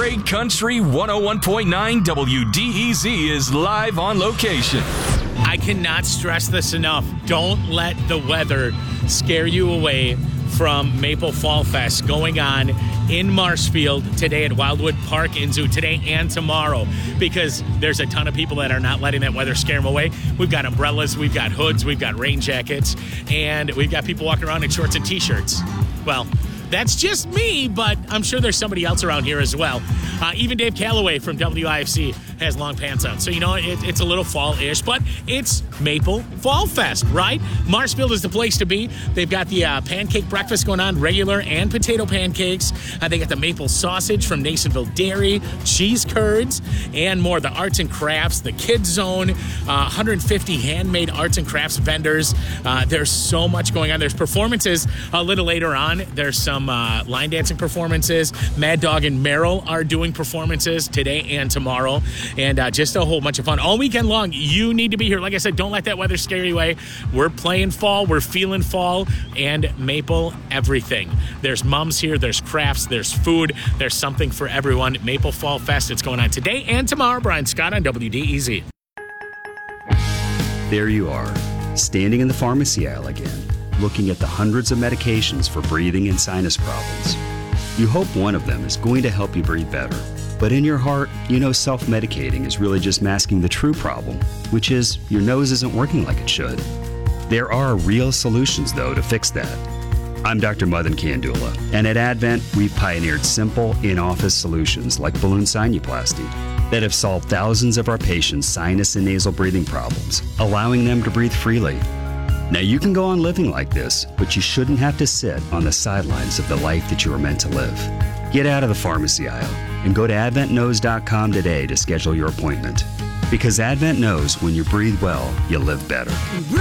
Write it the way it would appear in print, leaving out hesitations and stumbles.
Great Country 101.9 WDEZ is live on location. I cannot stress this enough. Don't let the weather scare you away from Maple Fall Fest going on in Marshfield today at Wildwood Park and Zoo today and tomorrow, because there's a ton of people that are not letting that weather scare them away. We've got umbrellas, we've got hoods, we've got rain jackets, and we've got people walking around in shorts and t-shirts. Well, that's just me, but I'm sure there's somebody else around here as well. Even Dave Calloway from WIFC has long pants on. So, you know, it's a little fall-ish, but it's Maple Fall Fest, right? Marshfield is the place to be. They've got the pancake breakfast going on, regular and potato pancakes. They got the maple sausage from Nasonville Dairy, cheese curds, and more. The arts and crafts, the kids zone, 150 handmade arts and crafts vendors. There's so much going on. There's performances a little later on. There's some line dancing performances. Mad Dog and Merrill are doing performances today and tomorrow, and just a whole bunch of fun all weekend long. You need to be here. Like I said, don't let that weather scare you away. We're playing fall, we're feeling fall, and Maple everything. There's mums here, there's crafts, there's food, there's something for everyone. Maple Fall Fest, it's going on today and tomorrow. Brian Scott on WDEZ. There you are, standing in the pharmacy aisle again, looking at the hundreds of medications for breathing and sinus problems. You hope one of them is going to help you breathe better. But in your heart, you know self-medicating is really just masking the true problem, which is your nose isn't working like it should. There are real solutions, though, to fix that. I'm Dr. Madan Kandula, and at Advent, we've pioneered simple, in-office solutions like balloon sinuplasty that have solved thousands of our patients' sinus and nasal breathing problems, allowing them to breathe freely. Now, you can go on living like this, but you shouldn't have to sit on the sidelines of the life that you were meant to live. Get out of the pharmacy aisle and go to AdventKnows.com today to schedule your appointment. Because Advent knows when you breathe well, you live better.